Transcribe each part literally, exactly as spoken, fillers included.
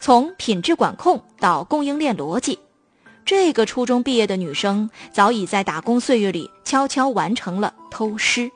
从品质管控到供应链逻辑，这个初中毕业的女生早已在打工岁月里悄悄完成了偷师。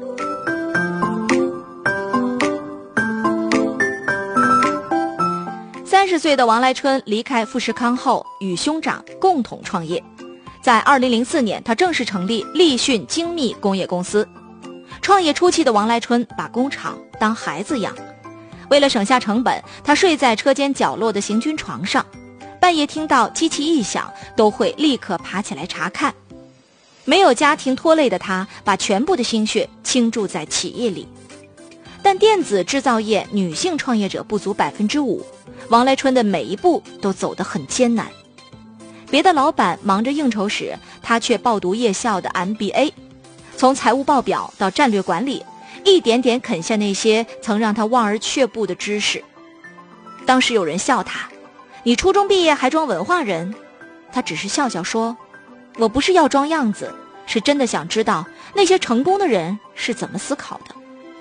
三十岁的王来春离开富士康后，与兄长共同创业。在二零零四年，他正式成立立讯精密工业公司。创业初期的王来春把工厂当孩子养，为了省下成本，他睡在车间角落的行军床上，半夜听到机器异响都会立刻爬起来查看。没有家庭拖累的他，把全部的心血倾注在企业里。但电子制造业女性创业者不足百分之五，王来春的每一步都走得很艰难。别的老板忙着应酬时，他却报读夜校的 M B A， 从财务报表到战略管理，一点点啃下那些曾让他望而却步的知识。当时有人笑他，你初中毕业还装文化人？他只是笑笑说，我不是要装样子，是真的想知道那些成功的人是怎么思考的。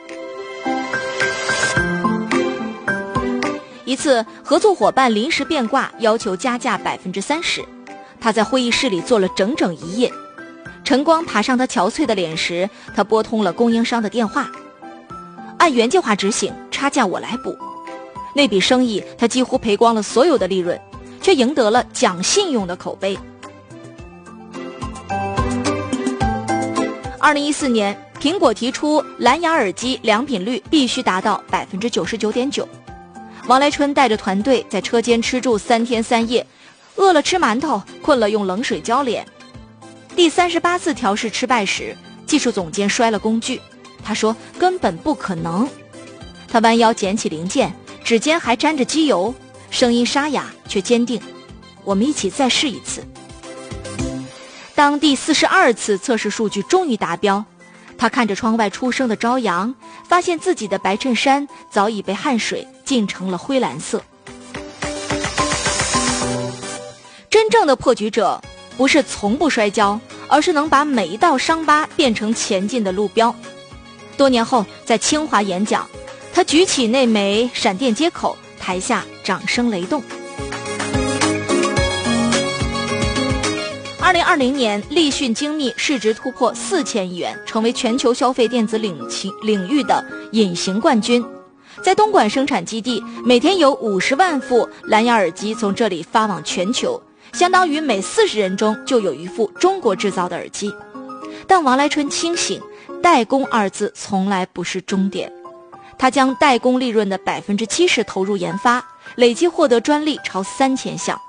一次合作伙伴临时变卦，要求加价百分之三十，他在会议室里坐了整整一夜。晨光爬上他憔悴的脸时，他拨通了供应商的电话，按原计划执行，差价我来补。那笔生意他几乎赔光了所有的利润，却赢得了讲信用的口碑。二零一四年，苹果提出蓝牙耳机良品率必须达到百分之九十九点九。王来春带着团队在车间吃住三天三夜，饿了吃馒头，困了用冷水浇脸。第三十八次调试失败时，技术总监摔了工具，他说根本不可能。他弯腰捡起零件，指尖还沾着机油，声音沙哑却坚定，我们一起再试一次。当第四十二次测试数据终于达标，他看着窗外初升的朝阳，发现自己的白衬衫早已被汗水浸成了灰蓝色。真正的破局者不是从不摔跤，而是能把每一道伤疤变成前进的路标。多年后在清华演讲，他举起那枚闪电接口，台下掌声雷动。二零二零年，立讯精密市值突破四千亿元，成为全球消费电子领领域的隐形冠军。在东莞生产基地，每天有五十万副蓝牙耳机从这里发往全球，相当于每四十人中就有一副中国制造的耳机。但王来春清醒，代工二字从来不是终点。他将代工利润的百分之七十投入研发，累计获得专利超三千项。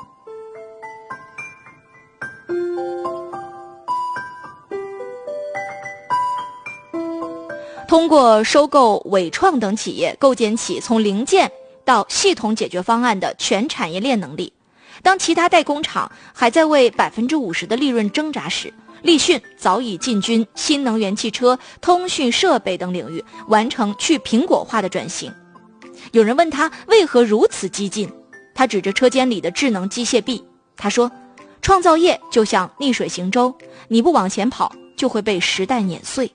通过收购伟创等企业，构建起从零件到系统解决方案的全产业链能力。当其他代工厂还在为百分之五十的利润挣扎时，立讯早已进军新能源汽车、通讯设备等领域，完成去苹果化的转型。有人问他为何如此激进，他指着车间里的智能机械臂，他说：创造业就像逆水行舟，你不往前跑，就会被时代碾碎。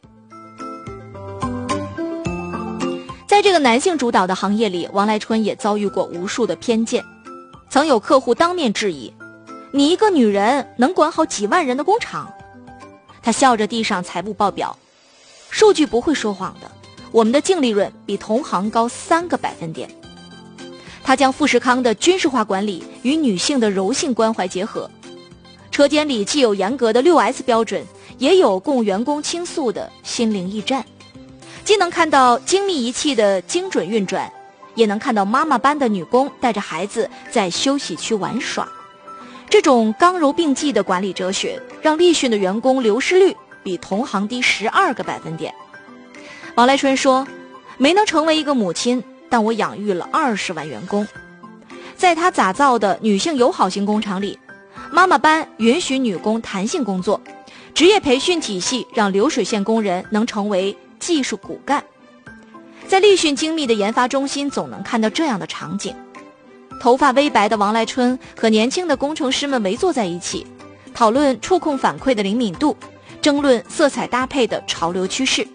在这个男性主导的行业里，王来春也遭遇过无数的偏见。曾有客户当面质疑，你一个女人能管好几万人的工厂？他笑着递上财务报表，数据不会说谎的，我们的净利润比同行高三个百分点。他将富士康的军事化管理与女性的柔性关怀结合，车间里既有严格的 六 S 标准，也有供员工倾诉的心灵驿站，既能看到精密仪器的精准运转，也能看到妈妈班的女工带着孩子在休息区玩耍。这种刚柔并济的管理哲学，让立讯的员工流失率比同行低十二个百分点。王来春说，没能成为一个母亲，但我养育了二十万员工。在他打造的女性友好型工厂里，妈妈班允许女工弹性工作，职业培训体系让流水线工人能成为技术骨干。在立讯精密的研发中心，总能看到这样的场景：头发微白的王来春和年轻的工程师们围坐在一起，讨论触控反馈的灵敏度，争论色彩搭配的潮流趋势。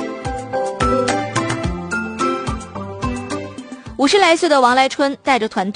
五十来岁的王来春带着团队